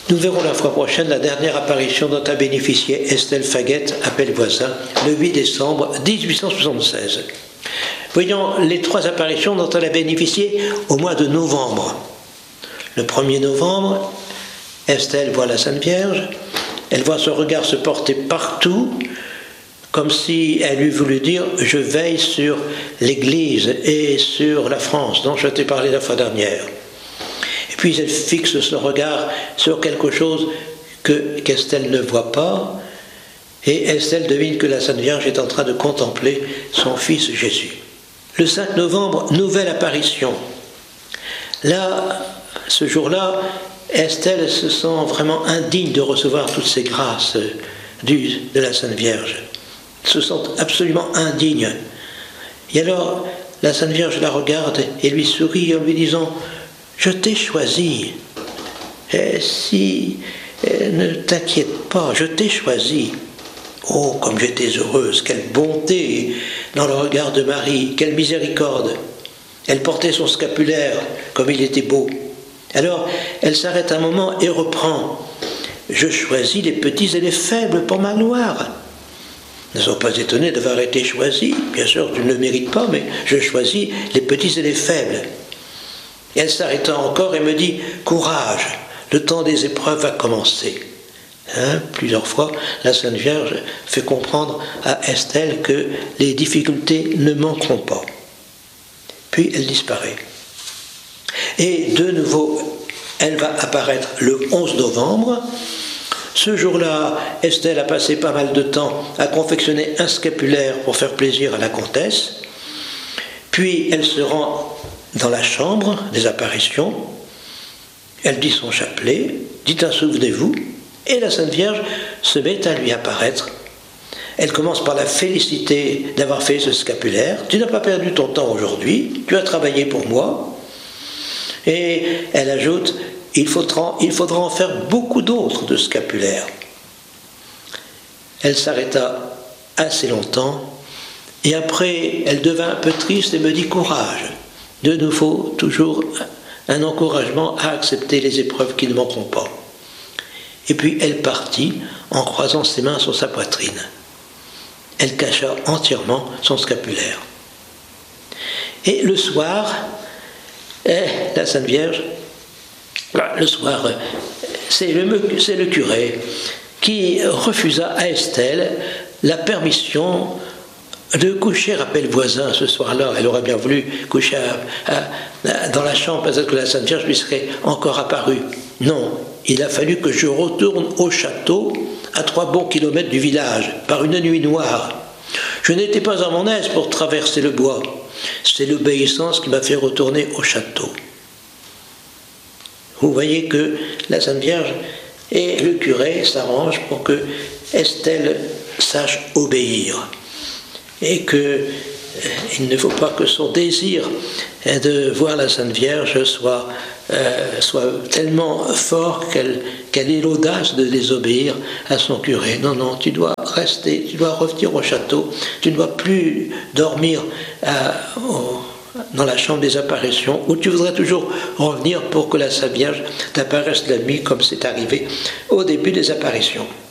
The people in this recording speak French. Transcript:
Nous verrons la fois prochaine la dernière apparition dont a bénéficié Estelle Faguet à Pellevoisin, le 8 décembre 1876. Voyons les 3 apparitions dont elle a bénéficié au mois de novembre. Le 1er novembre, Estelle voit la Sainte Vierge, elle voit son regard se porter partout, comme si elle eût voulu dire « je veille sur l'Église et sur la France » dont je t'ai parlé la fois dernière. Et puis elle fixe son regard sur quelque chose qu'Estelle ne voit pas, et Estelle devine que la Sainte Vierge est en train de contempler son fils Jésus. Le 5 novembre, nouvelle apparition. Là, ce jour-là, Estelle se sent vraiment indigne de recevoir toutes ces grâces de la Sainte Vierge. Elle se sent absolument indigne. Et alors, la Sainte Vierge la regarde et lui sourit en lui disant « Je t'ai choisi. Ne t'inquiète pas, je t'ai choisi. » Oh, comme j'étais heureuse, quelle bonté dans le regard de Marie, quelle miséricorde. Elle portait son scapulaire, comme il était beau. Alors, elle s'arrête un moment et reprend. « Je choisis les petits et les faibles pour ma gloire. » Ne sois pas étonné d'avoir été choisi. Bien sûr, tu ne le mérites pas, mais je choisis les petits et les faibles. Et elle s'arrêta encore et me dit « Courage, le temps des épreuves va commencer. » Plusieurs fois, la Sainte Vierge fait comprendre à Estelle que les difficultés ne manqueront pas. Puis elle disparaît. Et de nouveau, elle va apparaître le 11 novembre. Ce jour-là, Estelle a passé pas mal de temps à confectionner un scapulaire pour faire plaisir à la comtesse. Puis elle se rend dans la chambre des apparitions. Elle dit son chapelet, dit un souvenez-vous, et la Sainte Vierge se met à lui apparaître. Elle commence par la féliciter d'avoir fait ce scapulaire. Tu n'as pas perdu ton temps aujourd'hui, tu as travaillé pour moi. Et elle ajoute, il faudra en faire beaucoup d'autres de scapulaires. Elle s'arrêta assez longtemps, et après elle devint un peu triste et me dit courage. De nouveau, toujours un encouragement à accepter les épreuves qui ne manqueront pas. Et puis elle partit en croisant ses mains sur sa poitrine. Elle cacha entièrement son scapulaire. Et le soir, la Sainte Vierge, le soir, c'est le curé qui refusa à Estelle la permission de coucher à Pellevoisin ce soir-là. Elle aurait bien voulu coucher dans la chambre, peut-être que la Sainte Vierge lui serait encore apparue. Non, il a fallu que je retourne au château à 3 bons kilomètres du village, par une nuit noire. Je n'étais pas à mon aise pour traverser le bois. C'est l'obéissance qui m'a fait retourner au château. Vous voyez que la Sainte Vierge et le curé s'arrangent pour que Estelle sache obéir. Et qu'il ne faut pas que son désir de voir la Sainte Vierge soit tellement fort qu'elle ait l'audace de désobéir à son curé. Non, non, tu dois rester, tu dois revenir au château, tu ne dois plus dormir dans la chambre des apparitions, où tu voudrais toujours revenir pour que la Sainte Vierge t'apparaisse la nuit comme c'est arrivé au début des apparitions.